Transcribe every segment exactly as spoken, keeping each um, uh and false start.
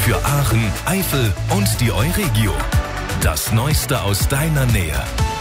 Für Aachen, Eifel und die Euregio. Das Neueste aus deiner Nähe.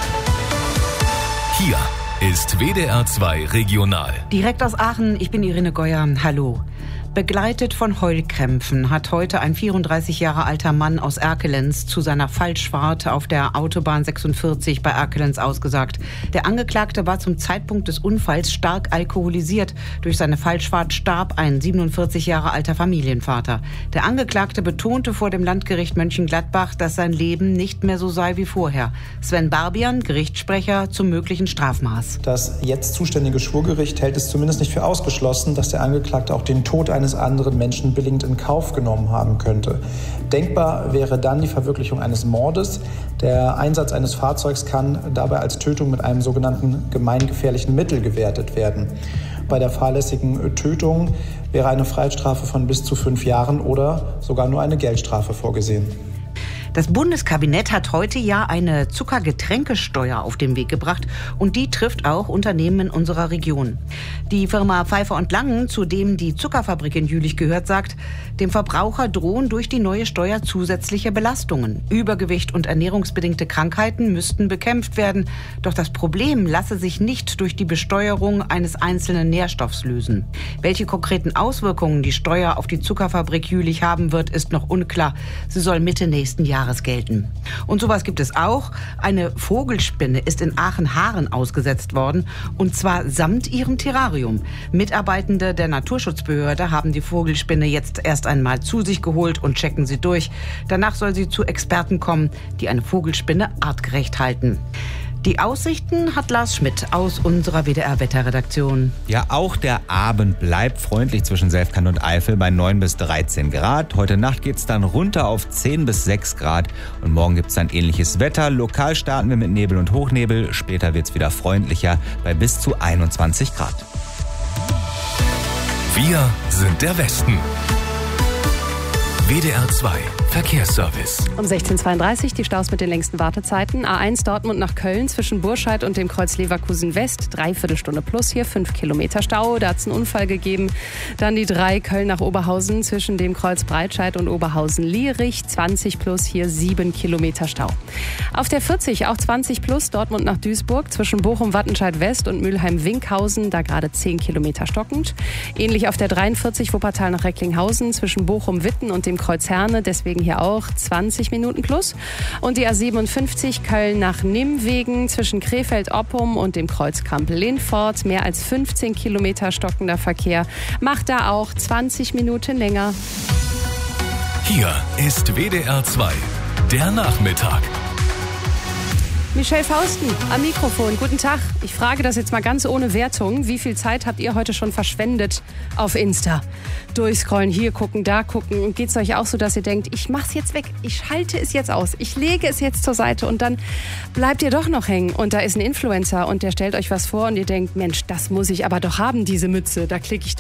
Hier ist W D R zwei Regional. Direkt aus Aachen, ich bin Irene Geuer. Hallo. Begleitet von Heulkrämpfen hat heute ein vierunddreißig Jahre alter Mann aus Erkelenz zu seiner Falschfahrt auf der Autobahn sechsundvierzig bei Erkelenz ausgesagt. Der Angeklagte war zum Zeitpunkt des Unfalls stark alkoholisiert. Durch seine Falschfahrt starb ein siebenundvierzig Jahre alter Familienvater. Der Angeklagte betonte vor dem Landgericht Mönchengladbach, dass sein Leben nicht mehr so sei wie vorher. Sven Barbian, Gerichtssprecher zum möglichen Strafmaß. Das jetzt zuständige Schwurgericht hält es zumindest nicht für ausgeschlossen, dass der Angeklagte auch den Tod eines anderen Menschen billigend in Kauf genommen haben könnte. Denkbar wäre dann die Verwirklichung eines Mordes. Der Einsatz eines Fahrzeugs kann dabei als Tötung mit einem sogenannten gemeingefährlichen Mittel gewertet werden. Bei der fahrlässigen Tötung wäre eine Freiheitsstrafe von bis zu fünf Jahren oder sogar nur eine Geldstrafe vorgesehen. Das Bundeskabinett hat heute ja eine Zuckergetränkesteuer auf den Weg gebracht und die trifft auch Unternehmen in unserer Region. Die Firma Pfeiffer und Langen, zu dem die Zuckerfabrik in Jülich gehört, sagt, dem Verbraucher drohen durch die neue Steuer zusätzliche Belastungen. Übergewicht und ernährungsbedingte Krankheiten müssten bekämpft werden. Doch das Problem lasse sich nicht durch die Besteuerung eines einzelnen Nährstoffs lösen. Welche konkreten Auswirkungen die Steuer auf die Zuckerfabrik Jülich haben wird, ist noch unklar. Sie soll Mitte nächsten Jahres gelten. Und sowas gibt es auch. Eine Vogelspinne ist in Aachen-Haaren ausgesetzt worden, und zwar samt ihrem Terrarium. Mitarbeitende der Naturschutzbehörde haben die Vogelspinne jetzt erst einmal zu sich geholt und checken sie durch. Danach soll sie zu Experten kommen, die eine Vogelspinne artgerecht halten. Die Aussichten hat Lars Schmidt aus unserer W D R-Wetterredaktion. Ja, auch der Abend bleibt freundlich zwischen Selfkant und Eifel bei neun bis dreizehn Grad. Heute Nacht geht's dann runter auf zehn bis sechs Grad. Und morgen gibt's dann ähnliches Wetter. Lokal starten wir mit Nebel und Hochnebel. Später wird's wieder freundlicher bei bis zu einundzwanzig Grad. Wir sind der Westen. W D R zwei Verkehrsservice. Um sechzehn Uhr zweiunddreißig die Staus mit den längsten Wartezeiten. A eins Dortmund nach Köln zwischen Burscheid und dem Kreuz Leverkusen West. Dreiviertel Stunde plus hier, fünf Kilometer Stau. Da hat es einen Unfall gegeben. Dann die drei Köln nach Oberhausen zwischen dem Kreuz Breitscheid und Oberhausen-Lierich. zwanzig plus hier, sieben Kilometer Stau. Auf der vierzig auch zwanzig plus Dortmund nach Duisburg zwischen Bochum-Wattenscheid West und Mülheim-Winkhausen. Da gerade zehn Kilometer stockend. Ähnlich auf der dreiundvierzig Wuppertal nach Recklinghausen zwischen Bochum-Witten und dem Kreuz Herne. Deswegen hier auch zwanzig Minuten plus. Und die A siebenundfünfzig Köln nach Nimwegen zwischen Krefeld-Oppum und dem Kreuz Kampel-Lindfort. Mehr als fünfzehn Kilometer stockender Verkehr. Macht da auch zwanzig Minuten länger. Hier ist W D R zwei, der Nachmittag. Michelle Fausten am Mikrofon. Guten Tag. Ich frage das jetzt mal ganz ohne Wertung. Wie viel Zeit habt ihr heute schon verschwendet auf Insta? Durchscrollen, hier gucken, da gucken. Und geht's euch auch so, dass ihr denkt, ich mach's jetzt weg, ich schalte es jetzt aus, ich lege es jetzt zur Seite und dann bleibt ihr doch noch hängen. Und da ist ein Influencer und der stellt euch was vor und ihr denkt, Mensch, das muss ich aber doch haben, diese Mütze. Da klicke ich